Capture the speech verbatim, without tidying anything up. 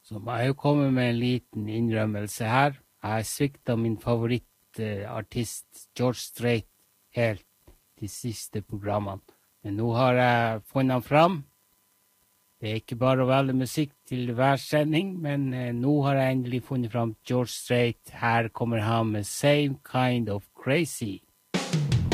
Så må jeg jo komme med en liten innrømmelse her. Jeg har sviktet min favorittartist George Strait helt de siste programmene. Men nå har jeg funnet han fram. Det er ikke bare å velge musikk til hver sending, men eh, nå har jeg endelig funnet fram George Strait. Her kommer han med Same Kind of Crazy.